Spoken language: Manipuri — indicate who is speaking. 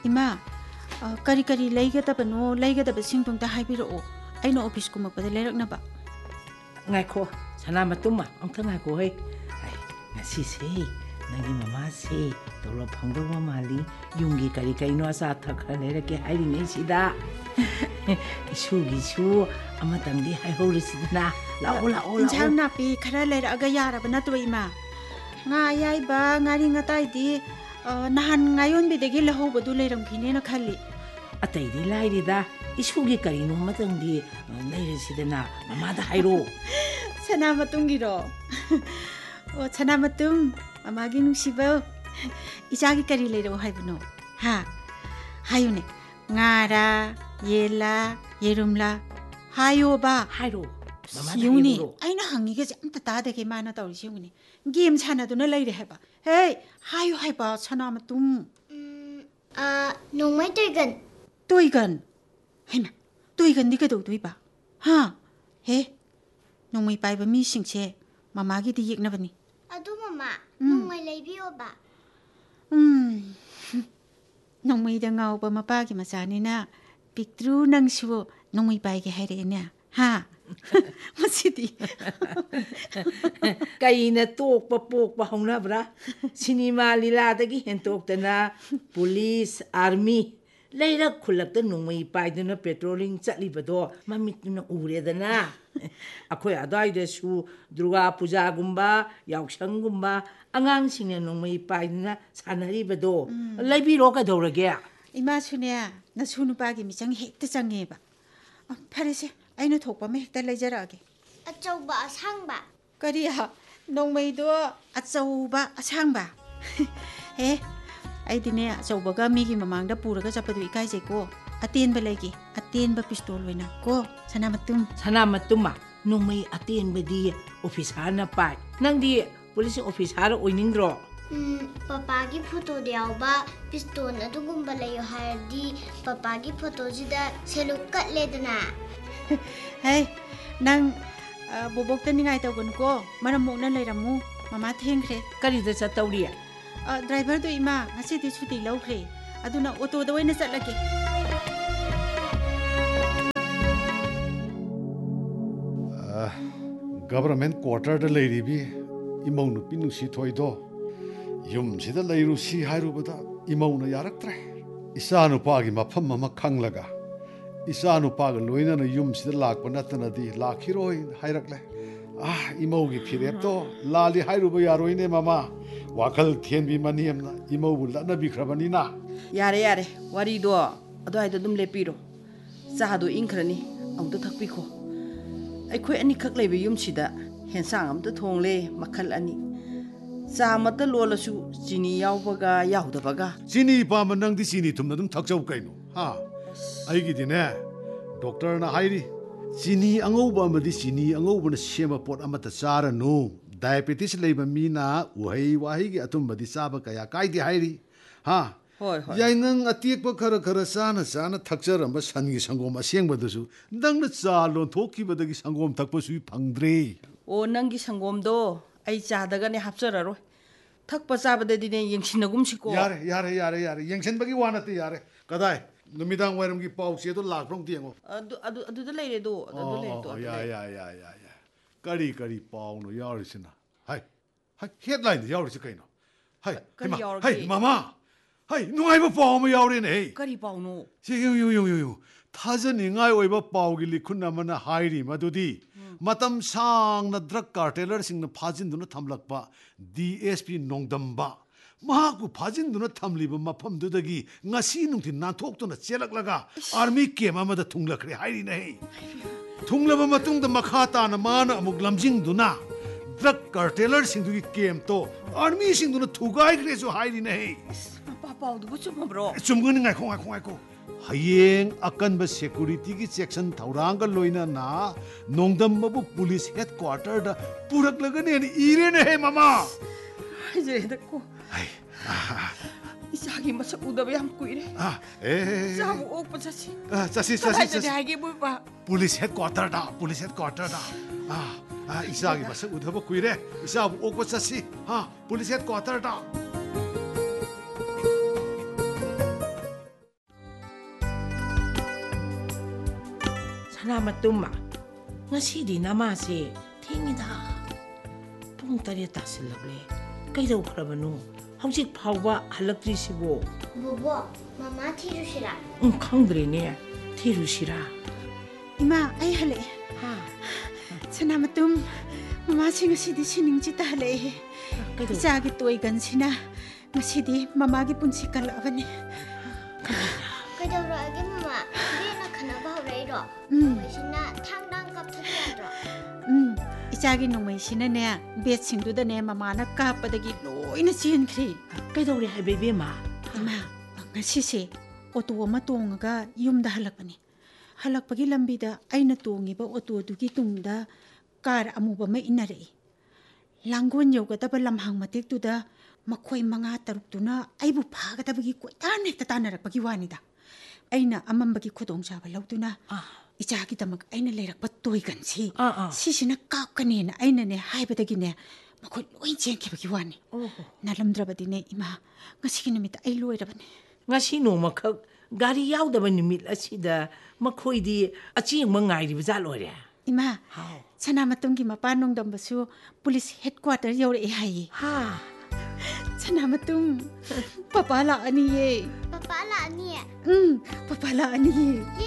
Speaker 1: Ima, kari laygadabano laygadabasingtungta haibirao. Aino office kumakpada layraknaba.
Speaker 2: Ngaiko, Sanamatumma, amta ngaiko hey. Ay, ngasise, nangi mamase, tolo phangdawa mali, yungi kari no asa thakha lerake hairi nei sida. Isu amatangdi haihorusidna. Lao.
Speaker 1: Injang napi khara layraga yaraba natwa ima. Nga ayaiba ngari ngataidi nahan ngayon bidagi lahobadu layramkhine na khalli.
Speaker 2: Ataidi lairida, isugi kari no matangdi layrasidna mamada hairo.
Speaker 1: Sanamatumgiro. Sanamatum, amagi nungsiba. Isagi kari layro haibano. Ha, hayune. Ngara, yela, yerumla. Hayo ba?
Speaker 2: Hairo.
Speaker 1: Yuni, aina hangiga amta tadake mana tawrisi yuni. Game sanaduna layre haba. Hey, hayo haiba Sanamatum.
Speaker 3: Nongmai toigan.
Speaker 1: Toigan. Haima, toigan di kado toiba. Ha, he. Nongmai paiba mi singche mamagi di yeknabani.
Speaker 3: Adu mama, nongmai laybiyo ba?
Speaker 1: Nongmai da ngauba mapagi masanina piktru nangsu nongmai paige hairena. Ha. Masidi.
Speaker 2: Kaina pokpa haunabra. Sinima liladagi hentoktana police, army. Layrak khulakta nongmai paiduna patrolling chatlibado mamituna uredana. Akhoi adaidasu Durga Puja gumba, Yauksangumba, angangsingna nongmai paiduna sanaribado. Laibiro kadorage.
Speaker 1: Ima sunya nasunu michang hekta changeba. Parese aina thokpa me hekta laijarage.
Speaker 3: Achauba asangba.
Speaker 1: Kariya nongmai do achauba asangba. He aidine achaubaga migi mamangda puraga chapadu ikai jeko. Atenba lagi, atenba pistol wena ko Sanamatum
Speaker 2: nongmai atenbadi officer pai. Nangdi police officer oiningro.
Speaker 3: Papagi photo diawba pistol adugumba layo hardi papagi photo jida seluk katledana.
Speaker 1: Hey, nang bobok taningai tawgon ko maramok na layramu mama thengkre.
Speaker 2: Karida chatawriya.
Speaker 1: Driver do ima ngasi di chuti lawkre. Aduna auto da waina chatlake.
Speaker 4: Government quarter da layribi imau nupi nusi thoido yum sida layru si hairubada imau na yaraktre isa nupagi mafam mama khanglaga isa nupaga loina na yum sida lakpa natana di lakhiroi hairakle imau gi phirepto lali hairuba yaroine mama wakal thienbi maniamna imau bu lana bi khrabanina
Speaker 2: yare warido adai dum lepiro sahadu inkrani amta thakpiko aikhoi ani khak leibe yumsida hensang amta thongle makhal ani cha mata lolasu chini yawbaga yawdabaga
Speaker 4: chini pa manang di chini thumna dum thakjau kaino ha aigi dine doctor na hairi chini angouba amadi chini angouba na sema pot amata chara no diabetes leiba mina wahi gi atumbadi chaba kaya kaidi hairi ha
Speaker 2: hoi
Speaker 4: yainang atiekpa khara sana thakjaramba sangi sangom asengbadusu nangna cha lon thokibadagi sangom thakpasu phangdre
Speaker 2: o nangi sangomdo ai chadaga ne hapsararo thakpa chabadadi ne yengsinagum siko
Speaker 4: yare yengsenbagi wanate yare kadai numidang wairam gi pause do lakprong tiengo
Speaker 2: adu da leire do
Speaker 4: ya kari pau no yarisina hai headline yarisi kaino hai mama Hey, nungaiba pao ma yaurene hey.
Speaker 2: Kari pao no.
Speaker 4: Si yo. Thajani ngai oiba pao gi likhun amana hairi madudi. Matam sang na drug carteler sing na phajin duna thamlakpa DSP Nongdamba. Mahaku phajin duna thamliba mafam dudagi ngasi nungthin nanthok tuna chelaklaga army camp amada thunglakre hairi nei. Thunglaba matungda makhata na mana amuk lamjing duna drug carteler sing dugi camp to army sing duna thugai kre so hairi nei.
Speaker 2: Pao du chum bro
Speaker 4: chumgun ngai khong hayeng akanba security gi section thauranga loina na nongdam babu police headquarter da purak lagane ni ire ne he mama
Speaker 2: je da ko ai isagi masa uda yam kuire sabu ok pachasi chasi hagi bu ba
Speaker 4: police headquarter da isagi masa uda ba kuire isabu ok pachasi police headquarter da
Speaker 5: ꯁꯅꯥ ꯃꯇꯨꯝ ꯉꯁꯤꯗꯤ ꯅꯃꯥꯁꯦ ꯊꯦꯡꯉꯤꯗ ꯄꯨꯡ 7 ꯇꯥꯁꯤꯜꯂꯛꯂꯦ ꯀꯩꯗꯧꯈ꯭ꯔꯕꯅꯣ ꯍꯧꯖꯤꯛ ꯐꯥꯎꯕ ꯍꯜꯂꯛꯇ꯭ꯔꯤꯁꯤꯕꯣ
Speaker 3: ꯕꯣꯕꯣ ꯃꯃꯥ ꯊꯤꯔꯨꯁꯤꯔꯥ
Speaker 5: ꯈꯪꯗ꯭ꯔꯦꯅꯦ ꯊꯤꯔꯨꯁꯤꯔꯥ
Speaker 1: 이마 아이 할래
Speaker 5: ꯍꯥ
Speaker 1: 서나마tum mamaꯁꯤ ꯉꯁꯤꯗꯤ ꯁꯤꯅꯤꯡꯁꯤꯇ ꯍꯜꯂꯛꯑꯦ
Speaker 5: ꯀꯩꯗꯧ
Speaker 1: ꯏꯆꯥꯒꯤ ꯇꯣꯏꯒꯟꯁꯤꯅ ꯉꯁꯤꯗꯤ ꯃꯃꯥꯒꯤ ꯄꯨꯟꯁꯤ ꯀꯜꯂꯛꯑꯕꯅꯤ
Speaker 3: ꯀꯩꯗꯧꯔꯛꯑꯒꯦ ꯃꯃꯥ ꯏꯕꯦꯟꯅ ꯈꯟꯅꯕ ꯍꯧꯔꯛꯏꯔꯣ
Speaker 1: ꯎꯝ.
Speaker 3: ꯃꯣꯏꯁꯤꯅ ꯊꯥꯡꯗꯥꯡ ꯀꯥꯞꯊꯠꯄ ꯌꯥꯗ꯭ꯔꯣ
Speaker 1: 이자기 ꯅꯣꯡꯃꯩꯁꯤꯅꯅꯦ ꯕꯦꯠꯁꯤꯡꯗꯨꯗꯅꯦ ꯃꯃꯥꯅ ꯀꯥꯞꯄꯗꯒꯤ ꯂꯣꯏꯅ ꯆꯦꯟꯈ꯭ꯔꯦ
Speaker 5: ꯀꯩꯗꯧꯔꯦ ꯍꯥꯏꯕ 이ꯕꯦꯝꯃ
Speaker 1: 이마 ꯉꯁꯤꯁꯦ ꯑꯣꯇꯣ ꯑꯃ ꯇꯣꯡꯉꯒ ꯌꯨꯝꯗ ꯍꯜꯂꯛꯄꯅꯤ ꯍꯜꯂꯛꯄꯒꯤ ꯂꯝꯕꯤꯗ ꯑꯩꯅ ꯇꯣꯡꯉꯤꯕ ꯑꯣꯇꯣꯗꯨꯒꯤ ꯇꯨꯡꯗ ꯀꯥꯔ ꯑꯃꯨꯕ ꯑꯃ ꯏꯟꯅꯔꯛꯏ ꯂꯥꯡꯒꯣꯜ ꯌꯧꯒꯗꯕ ꯂꯝꯍꯥꯡ ꯃꯇꯦꯛꯇꯨꯗ ꯃꯈꯣꯏ 5-6ꯇꯨꯅ ꯑꯩꯕꯨ ꯐꯥꯒꯗꯕꯒꯤ ꯀꯣꯏꯇꯥꯟ ꯍꯦꯛꯇ ꯇꯥꯟꯅꯔꯛꯄꯒꯤ ꯋꯥꯅꯤꯗ ꯑꯩꯅ ꯑꯃꯝꯕꯒꯤ ꯈꯨꯗꯣꯡꯆꯥꯕ ꯂꯧꯗꯨꯅ ꯏꯆꯥꯒꯤꯗꯃꯛ ꯑꯩꯅ ꯂꯩꯔꯛꯄ ꯇꯣꯏꯒꯟꯁꯤ ꯁꯤꯁꯤꯅ ꯀꯥꯞꯀꯅꯦꯅ ꯑꯩꯅꯅꯦ ꯍꯥꯏꯕꯗꯒꯤꯅꯦ ꯃꯈꯣꯏ ꯂꯣꯏ ꯆꯦꯟꯈꯤꯕꯒꯤ ꯋꯥꯅꯤ ꯅꯥꯜꯂꯝꯗ꯭ꯔꯕꯗꯤꯅꯦ ꯏꯃꯥ ꯉꯁꯤꯒꯤ ꯅꯨꯃꯤꯠꯇ ꯑꯩ ꯂꯣꯏꯔꯕꯅꯤ
Speaker 5: ꯉꯁꯤ ꯅꯣꯡꯃꯈꯛ ꯒꯥꯔꯤ ꯌꯥꯎꯗꯕ ꯅꯨꯃꯤꯠ ꯑꯁꯤꯗ ꯃꯈꯣꯏꯗꯤ ꯑꯆꯦꯡꯕ ꯉꯥꯏꯔꯤꯕ ꯖꯥꯠꯂꯣꯏꯔꯦ
Speaker 1: 이마
Speaker 5: ꯍꯥꯎ
Speaker 1: 서나마tumꯒꯤ ꯃꯄꯥꯟ ꯅꯣꯡꯗꯝꯕꯁꯨ ꯄꯨꯂꯤꯁ ꯍꯦꯗꯀ꯭ꯋꯥꯇꯔ ꯌꯧꯔꯛꯑꯦ ꯍꯥꯏꯌꯦ
Speaker 5: ꯍꯥ
Speaker 1: 서나마tum ꯄꯄꯥ ꯂꯥꯛꯑꯅꯤꯌꯦ
Speaker 3: ꯄꯄꯥ ꯂꯥꯛꯑꯅꯤ
Speaker 1: ꯄꯄꯥ ꯂꯥꯛꯑꯅꯤꯌꯦ